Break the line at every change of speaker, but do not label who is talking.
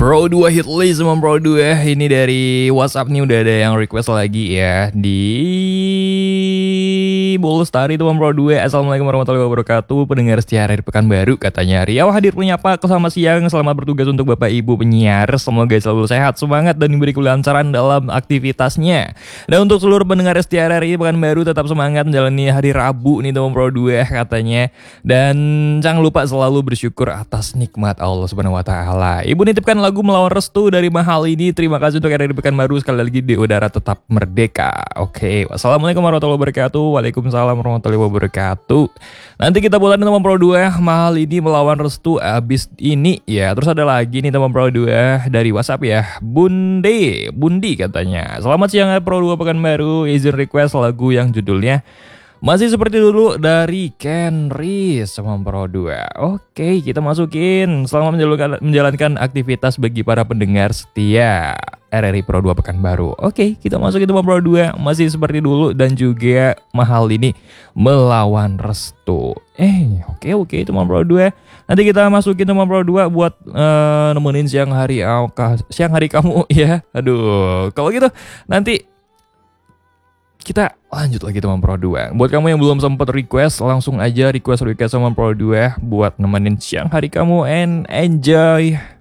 Pro 2 hit list sama Pro 2. Ini dari WhatsApp nih udah ada yang request lagi ya di Bolestari itu Pro 2. Assalamualaikum warahmatullahi wabarakatuh. Pendengar setia hari Pekanbaru katanya. Riau hadir menyapa aku sama siang. Selamat bertugas untuk Bapak Ibu penyiar. Semoga selalu sehat, semangat dan diberi kelancaran dalam aktivitasnya. Dan untuk seluruh pendengar setia hari Pekanbaru tetap semangat menjalani hari Rabu nih teman Pro 2 katanya. Dan jangan lupa selalu bersyukur atas nikmat Allah Subhanahu wa taala. Ibu nitipkan lagu Melawan Restu dari Mahal ini. Terima kasih untuk RRI Pekanbaru, sekali lagi di udara tetap merdeka. Oke, wassalamualaikum warahmatullahi wabarakatuh. Waalaikumsalam warahmatullahi wabarakatuh. Nanti kita bulan teman Pro 2 Mahal ini Melawan Restu abis ini ya. Terus ada lagi nih teman Pro 2 dari WhatsApp ya, Bundi katanya. Selamat siang Pro 2 Pekanbaru, izin request lagu yang judulnya Masih Seperti Dulu dari Ken Riz sama Pro 2. Oke, kita masukin. Selamat menjalankan aktivitas bagi para pendengar setia RRI Pro 2 Pekanbaru. Oke, kita masukin sama Pro 2. Masih Seperti Dulu dan juga Mahal ini Melawan Restu. Oke, teman Pro 2. Nanti kita masukin teman Pro 2 buat nemenin siang hari kamu ya. Aduh, kalau gitu nanti kita lanjut lagi teman Pro 2. Buat kamu yang belum sempat request, langsung aja request sama Pro 2 buat nemenin siang hari kamu and enjoy.